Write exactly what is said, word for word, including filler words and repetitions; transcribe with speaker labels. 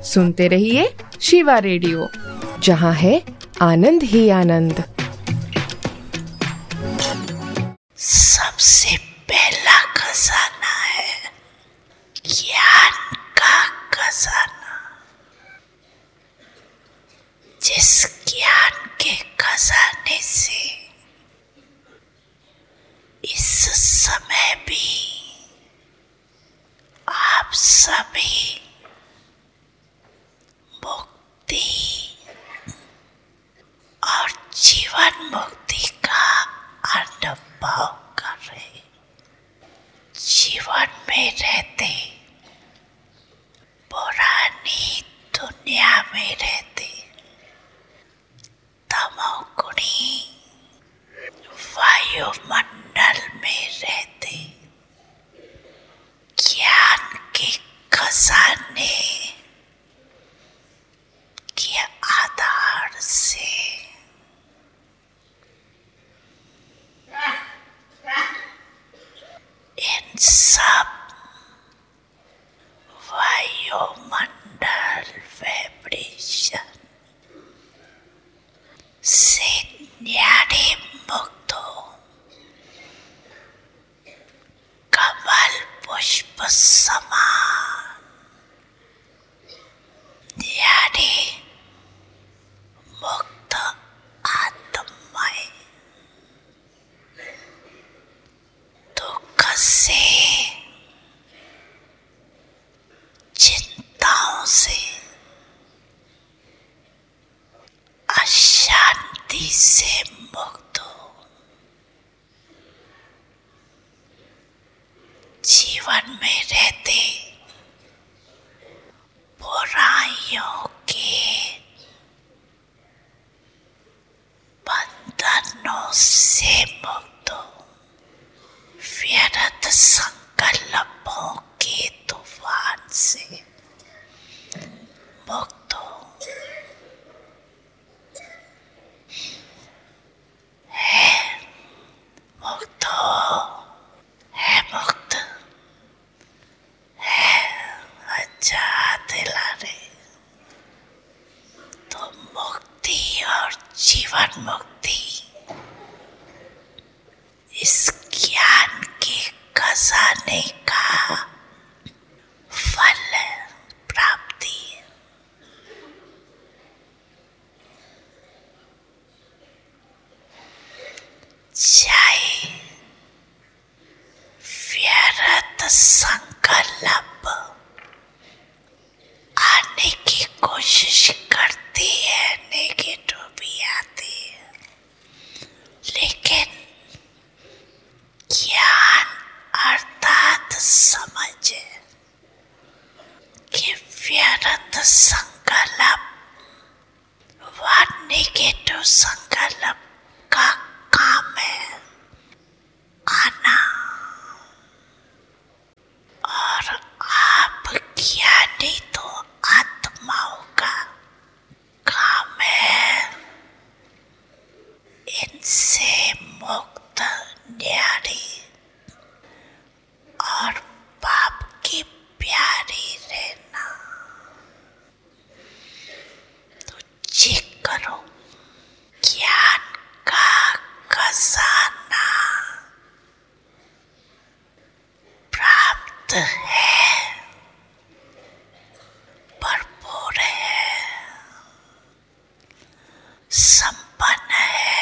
Speaker 1: सुनते रहिए शिवा रेडियो, जहाँ है आनंद ही आनंद।
Speaker 2: सबसे पहला खजाना है ज्ञान का खजाना। जिस ज्ञान के खजाने से इस समय भी आप सभी मुक्ति और जीवन मुक्ति का अनुभव कर रहे, जीवन में रहते, पुरानी दुनिया में रहते, तमोगुणी वायुमंडल में रहते, ज्ञान के खजाने के आधार से इन सब वायुमंडल वाइब्रेशन से न्यारे मुक्त हो, कमल पुष्प समान न्यारे मुक्त आत्माएं दुख से, चिंताओं से, अशांति से मुक्त हो, जीवन में रहते बुराइयों के बंधनों से मुक्त हो, व्यर्थ संकल्पों के तूफान से मुक्त हो, है मुक्त हो, है मुक्त है। अच्छा दिला रहे तो मुक्ति और जीवन मुक्ति इस ज्ञान के खजाने का फल प्राप्ति है। चाहे व्यर्थ संकल्प आने की कोशिश करती है, नेगेटिव भी आती है, लेकिन ज्ञान अर्थात समझ कि व्यर्थ संकल्प व नेगेटिव संकल्प का काम है आना, और आप ज्ञानी तो आत्माओं का काम है इनसे मुक्त न्यारी और पाप की प्यारी रहना। तो चेक करो, ज्ञान का खजाना प्राप्त है, भरपूर है, संपन्न है,